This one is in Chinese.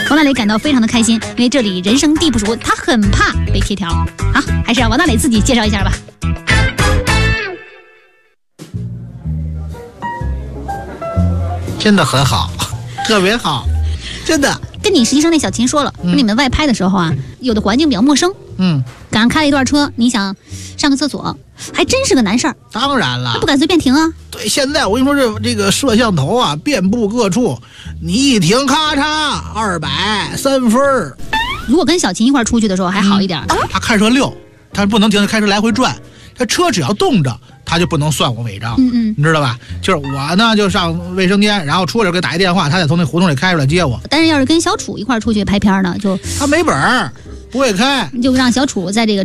王大雷感到非常的开心，因为这里人生地不熟，他很怕被贴条。好，还是让王大雷自己介绍一下吧。 真的很好，特别好，真的。 跟你实习生那小秦说了，说你们外拍的时候啊，有的环境比较陌生，赶上开了一段车，你想上个厕所，还真是个难事儿。 当然了， 他不敢随便停啊。 对，现在我跟你说，这个摄像头啊，遍布各处，你一停，咔嚓，200，3分。 如果跟小秦一块出去的时候还好一点， 他开车溜，他不能停，开车来回转，他车只要动着，他就不能算我违章。你知道吧？就是我呢，就上卫生间，然后出来给打一电话，他得从那胡同里开出来接我。 但是要是跟小楚一块出去拍片呢，就他没本儿，不会开， 就让小楚在这个